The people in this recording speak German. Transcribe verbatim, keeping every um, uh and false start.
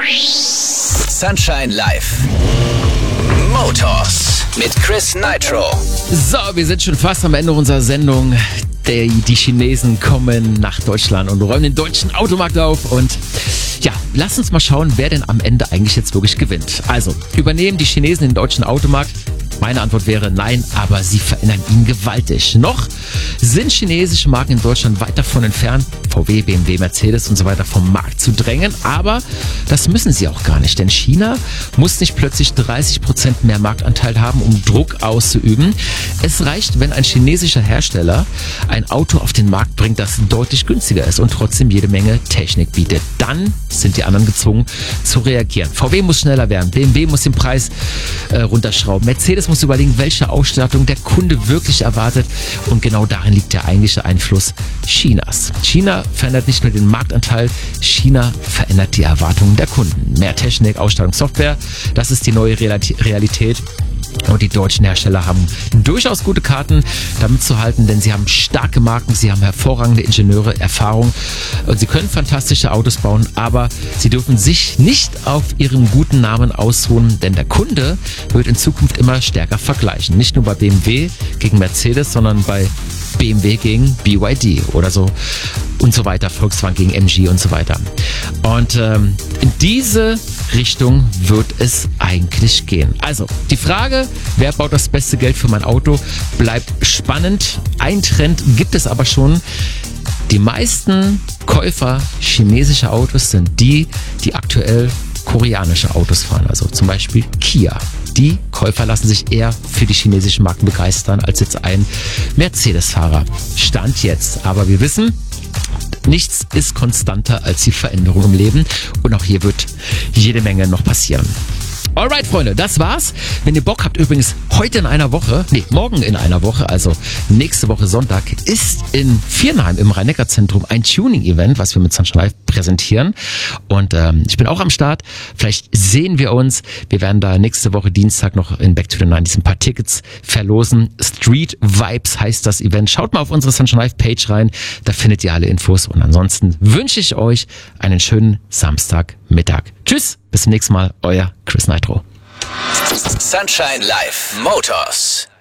Sunshine Live. Motors mit Chris Nitro. So, wir sind schon fast am Ende unserer Sendung. Die, die Chinesen kommen nach Deutschland und räumen den deutschen Automarkt auf. Und ja, lass uns mal schauen, wer denn am Ende eigentlich jetzt wirklich gewinnt. Also, übernehmen die Chinesen den deutschen Automarkt? Meine Antwort wäre nein, aber sie verändern ihn gewaltig. Noch sind chinesische Marken in Deutschland weit davon entfernt, V W, B M W, Mercedes und so weiter vom Markt zu drängen. Aber das müssen sie auch gar nicht, denn China muss nicht plötzlich dreißig Prozent mehr Marktanteil haben, um Druck auszuüben. Es reicht, wenn ein chinesischer Hersteller ein Auto auf den Markt bringt, das deutlich günstiger ist und trotzdem jede Menge Technik bietet. Dann sind die anderen gezwungen zu reagieren. V W muss schneller werden, B M W muss den Preis äh, runterschrauben, Mercedes muss überlegen, welche Ausstattung der Kunde wirklich erwartet, und genau darin liegt der eigentliche Einfluss Chinas. China verändert nicht nur den Marktanteil, China verändert die Erwartungen der Kunden. Mehr Technik, Ausstattung, Software, das ist die neue Realität. Und die deutschen Hersteller haben durchaus gute Karten, damit zu halten, denn sie haben starke Marken, sie haben hervorragende Ingenieure, Erfahrung und sie können fantastische Autos bauen, aber sie dürfen sich nicht auf ihrem guten Namen ausruhen, denn der Kunde wird in Zukunft immer stärker vergleichen. Nicht nur bei B M W gegen Mercedes, sondern bei B M W gegen B Y D oder so und so weiter, Volkswagen gegen M G und so weiter. Und ähm, in diese Richtung wird es eigentlich gehen. Also, die Frage, wer baut das beste Geld für mein Auto, bleibt spannend. Ein Trend gibt es aber schon. Die meisten Käufer chinesischer Autos sind die, die aktuell koreanische Autos fahren, also zum Beispiel Kia. Die Käufer lassen sich eher für die chinesischen Marken begeistern als jetzt ein Mercedes-Fahrer. Stand jetzt. Aber wir wissen, nichts ist konstanter als die Veränderung im Leben, und auch hier wird jede Menge noch passieren. Alright, Freunde, das war's. Wenn ihr Bock habt, übrigens heute in einer Woche, nee, morgen in einer Woche, also nächste Woche Sonntag, ist in Viernheim im Rhein-Neckar-Zentrum ein Tuning-Event, was wir mit Sunshine Live präsentieren. Und ähm, ich bin auch am Start. Vielleicht sehen wir uns. Wir werden da nächste Woche Dienstag noch in Back to the nineties ein paar Tickets verlosen. Street Vibes heißt das Event. Schaut mal auf unsere Sunshine Live Page rein. Da findet ihr alle Infos. Und ansonsten wünsche ich euch einen schönen Samstagmittag. Tschüss, bis zum nächsten Mal. Euer Chris Nitro. Sunshine Live Motors.